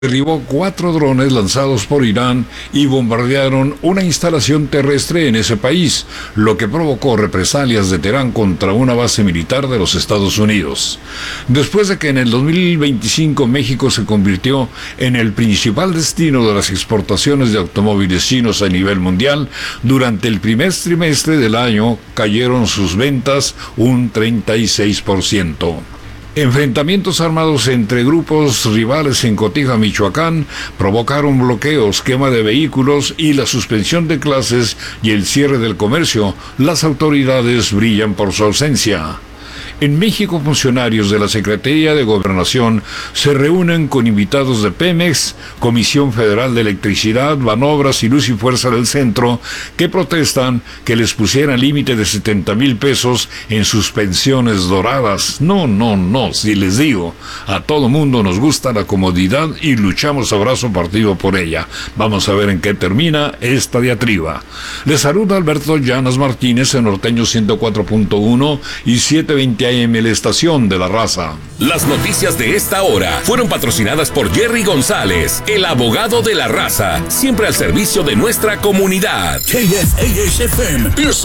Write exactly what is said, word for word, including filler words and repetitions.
derribó cuatro drones lanzados por Irán y bombardearon una instalación terrestre en ese país, lo que provocó represalias de Teherán contra una base militar de los Estados Unidos. Después de que en el dos mil veinticinco México se convirtió en el principal destino de las exportaciones de automóviles chinos a nivel mundial, durante el primer trimestre del año cayeron sus ventas un treinta y seis por ciento. Enfrentamientos armados entre grupos rivales en Cotija, Michoacán, provocaron bloqueos, quema de vehículos y la suspensión de clases y el cierre del comercio. Las autoridades brillan por su ausencia. En México, funcionarios de la Secretaría de Gobernación se reúnen con invitados de Pemex, Comisión Federal de Electricidad, Banobras y Luz y Fuerza del Centro, que protestan que les pusieran límite de setenta mil pesos en sus pensiones doradas. No, no, no, si les digo, a todo mundo nos gusta la comodidad y luchamos a brazo partido por ella. Vamos a ver en qué termina esta diatriba. Les saluda Alberto Llanas Martínez en Norteño ciento cuatro punto uno y setecientos veinte A M, la estación de la raza. Las noticias de esta hora fueron patrocinadas por Jerry González, el abogado de la raza, siempre al servicio de nuestra comunidad. K S A S F M.